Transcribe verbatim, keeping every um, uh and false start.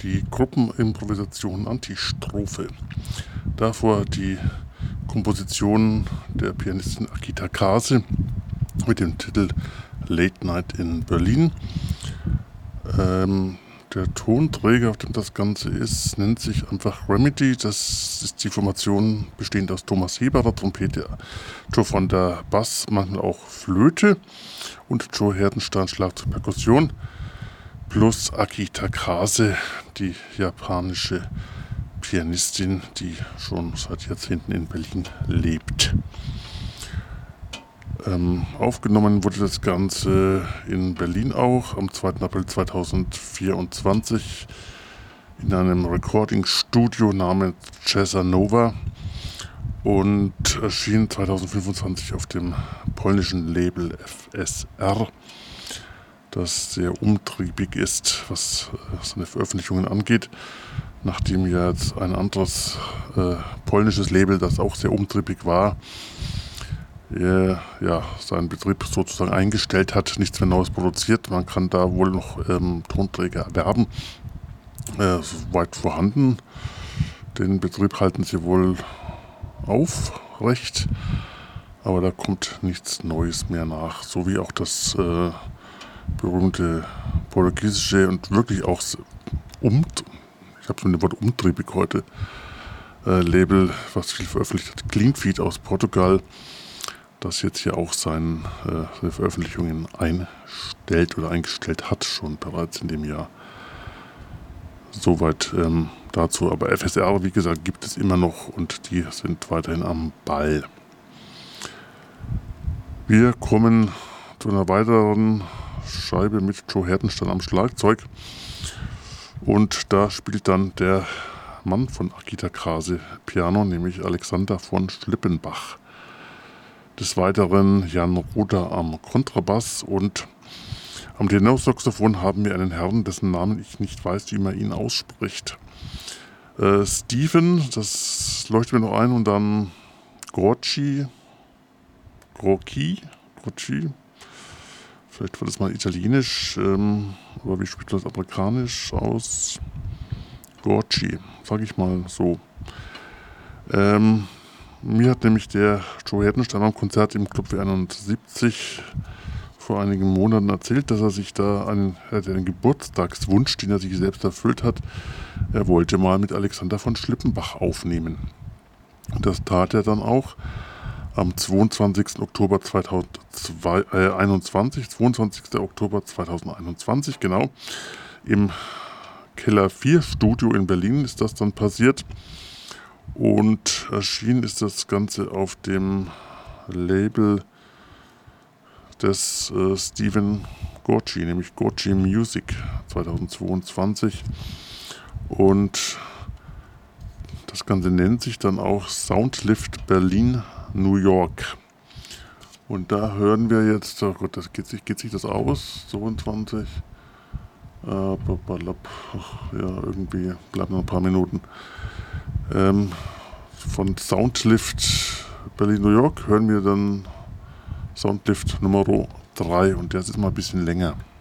die Gruppenimprovisation Antistrophe. Davor die Komposition der Pianistin Akita Krase mit dem Titel Late Night in Berlin. Ähm, der Tonträger, auf dem das Ganze ist, nennt sich einfach Remedy. Das ist die Formation bestehend aus Thomas Heberer, Trompete, Joe von der Bass, manchmal auch Flöte und Joe Herdenstein, Schlagzeug, Perkussion, plus Akita Krase, die japanische Pianistin, die schon seit Jahrzehnten in Berlin lebt. Ähm, aufgenommen wurde das Ganze in Berlin auch am zweiten April zweitausendvierundzwanzig in einem Recording-Studio namens Jazzanova und erschien zweitausendfünfundzwanzig auf dem polnischen Label F S R, das sehr umtriebig ist, was seine Veröffentlichungen angeht, nachdem ja jetzt ein anderes äh, polnisches Label, das auch sehr umtriebig war, äh, ja, seinen Betrieb sozusagen eingestellt hat, nichts mehr Neues produziert. Man kann da wohl noch ähm, Tonträger erwerben, äh, weit vorhanden. Den Betrieb halten sie wohl aufrecht, aber da kommt nichts Neues mehr nach, so wie auch das äh, berühmte portugiesische und wirklich auch um, ich habe so ein Wort umtriebig heute, äh, Label, was viel veröffentlicht hat, Cleanfeed aus Portugal, das jetzt hier auch seine, äh, seine Veröffentlichungen einstellt oder eingestellt hat, schon bereits in dem Jahr. Soweit ähm, dazu, aber F S R, wie gesagt, gibt es immer noch und die sind weiterhin am Ball. Wir kommen zu einer weiteren Scheibe mit Joe Herdenstein am Schlagzeug und da spielt dann der Mann von Akita Krase Piano, nämlich Alexander von Schlippenbach. Des Weiteren Jan Ruder am Kontrabass und am Tenorsaxophon haben wir einen Herrn, dessen Namen ich nicht weiß, wie man ihn ausspricht. Äh, Steven, das leuchtet mir noch ein, und dann Gorci, Gorki, Gorci, vielleicht war das mal italienisch, ähm, aber wie spricht das amerikanisch aus? Gorci, sage ich mal so. Ähm, mir hat nämlich der Joe Herdenstein am Konzert im Club W einundsiebzig vor einigen Monaten erzählt, dass er sich da einen, einen Geburtstagswunsch, den er sich selbst erfüllt hat, er wollte mal mit Alexander von Schlippenbach aufnehmen. Und das tat er dann auch am zweiundzwanzigsten Oktober zweitausendeinundzwanzig, zweiundzwanzigsten Oktober zweitausendeinundzwanzig, genau, im Keller vier Studio in Berlin ist das dann passiert. Und erschienen ist das Ganze auf dem Label des äh, Steven Gorci, nämlich Gorci Music zweitausendzweiundzwanzig. Und das Ganze nennt sich dann auch Soundlift Berlin New York. Und da hören wir jetzt, oh Gott, das geht sich, geht sich das aus, zweiundzwanzig. Äh, ja, irgendwie bleiben noch ein paar Minuten. Ähm, von Soundlift Berlin New York hören wir dann Soundlift Nummer drei und der ist mal ein bisschen länger.